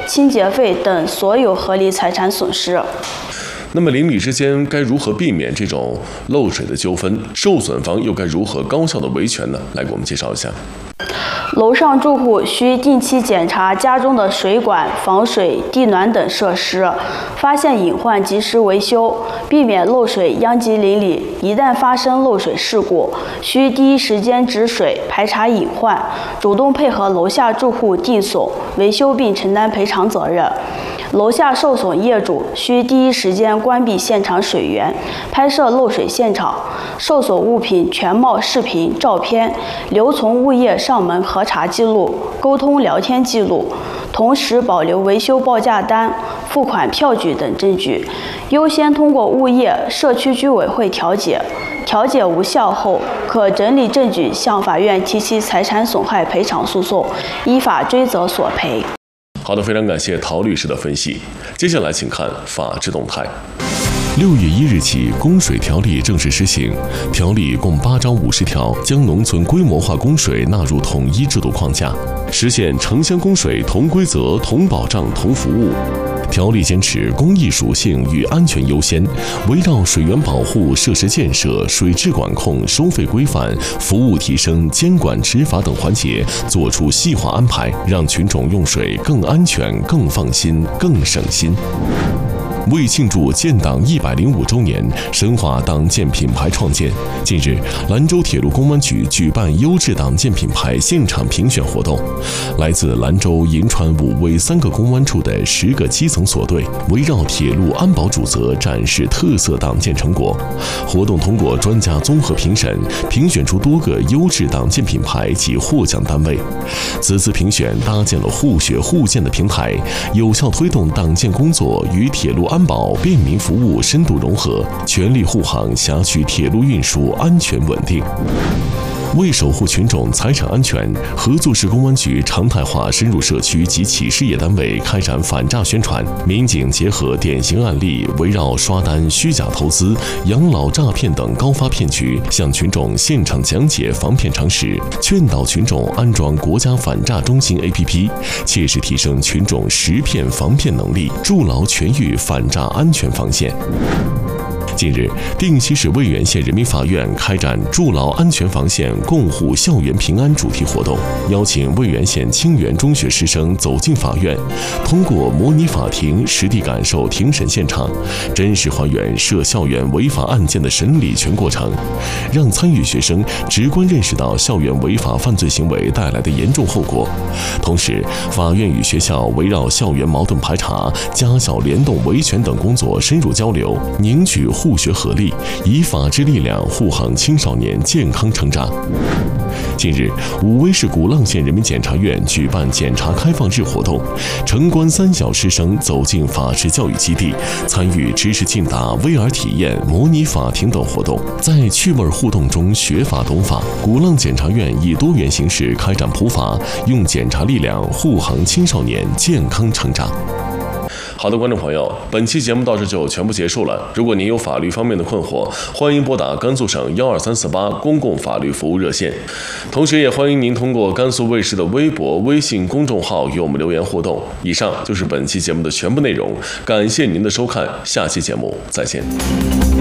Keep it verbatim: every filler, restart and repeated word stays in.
清洁费等所有合理财产损失。 那么邻里之间该如何避免这种漏水的纠纷？受损方又该如何高效的维权呢？来给我们介绍一下。 楼上住户需定期检查家中的水管、防水、地暖等设施，发现隐患及时维修，避免漏水殃及邻里。一旦发生漏水事故，需第一时间止水、排查隐患，主动配合楼下住户定损、维修并承担赔偿责任。楼下受损业主需第一时间关闭现场水源，拍摄漏水现场、受损物品全貌视频、照片，留存物业上门核查记录、沟通聊天记录，同时保留维修报价单、付款票据等证据，优先通过物业、社区居委会调解。调解无效后，可整理证据向法院提起财产损害赔偿诉讼，依法追责索赔。 好的，非常感谢陶律师的分析。接下来请看法治动态。 六月一日起，供水条例正式施行。条例共八章五十条，将农村规模化供水纳入统一制度框架，实现城乡供水同规则、同保障、同服务。条例坚持公益属性与安全优先，围绕水源保护、设施建设、水质管控、收费规范、服务提升、监管执法等环节作出细化安排，让群众用水更安全、更放心、更省心。为庆祝建党一百零五周年，深化党建品牌创建，近日，兰州铁路公安局举办优质党建品牌现场评选活动。来自兰州、银川、武威三个公安处的十个基层所队，围绕铁路安保主责展示特色党建成果。活动通过专家综合评审，评选出多个优质党建品牌及获奖单位。此次评选搭建了互学互鉴的平台，有效推动党建工作与铁路安保便民服务深度融合，全力护航辖区铁路运输安全稳定。为守护群众财产安全，合作市公安局常态化深入社区及企事业单位开展反诈宣传。民警结合典型案例，围绕刷单、虚假投资、养老诈骗等高发骗局，向群众现场讲解防骗常识，劝导群众安装国家反诈中心 A P P， 切实提升群众识骗防骗能力，筑牢全域反诈安全防线。近日，定西市渭源县人民法院开展筑牢安全防线、共护校园平安主题活动，邀请渭源县清源中学师生走进法院，通过模拟法庭实地感受庭审现场，真实还原涉校园违法案件的审理全过程，让参与学生直观认识到校园违法犯罪行为带来的严重后果。同时，法院与学校围绕校园矛盾排查、家校联动维权等工作深入交流，凝聚互学合力，以法治力量护航青少年健康成长。近日，武威市鼓浪县人民检察院举办检察开放日活动，城关三小师生走进法治教育基地，参与知识竞答、V R 体验、模拟法庭等活动，在趣味互动中学法懂法。鼓浪检察院以多元形式开展普法，用检察力量护航青少年健康成长。 好的，观众朋友，本期节目到这就全部结束了。如果您有法律方面的困惑，欢迎拨打甘肃省幺二三四八公共法律服务热线。同时，也欢迎您通过甘肃卫视的微博、微信公众号与我们留言互动。以上就是本期节目的全部内容，感谢您的收看，下期节目再见。